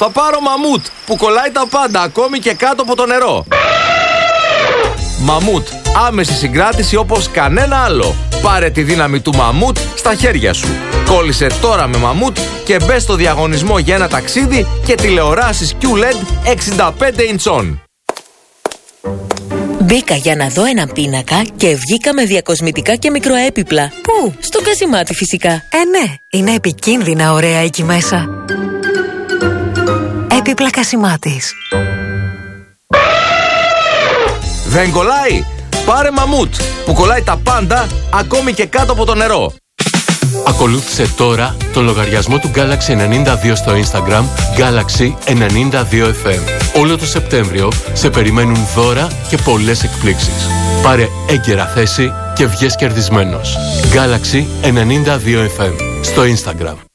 Θα πάρω Μαμούτ που κολλάει τα πάντα, ακόμη και κάτω από το νερό. Μαμούτ, άμεση συγκράτηση όπως κανένα άλλο. Πάρε τη δύναμη του Μαμούτ στα χέρια σου. Κόλλησε τώρα με Μαμούτ και μπες στο διαγωνισμό για ένα ταξίδι και τηλεοράσεις QLED 65 ιντσών. Μπήκα για να δω ένα πίνακα και βγήκα με διακοσμητικά και μικροέπιπλα. Πού? Στο Κασιμάτι φυσικά. Ναι, είναι επικίνδυνα ωραία εκεί μέσα. Έπιπλα Κασιμάτης. Δεν κολλάει? Πάρε Μαμούτ που κολλάει τα πάντα, ακόμη και κάτω από το νερό. Ακολούθησε τώρα το λογαριασμό του Galaxy 92 στο Instagram, Galaxy 92FM. Όλο το Σεπτέμβριο σε περιμένουν δώρα και πολλές εκπλήξεις. Πάρε έγκαιρα θέση και βγες κερδισμένος. Galaxy 92FM στο Instagram.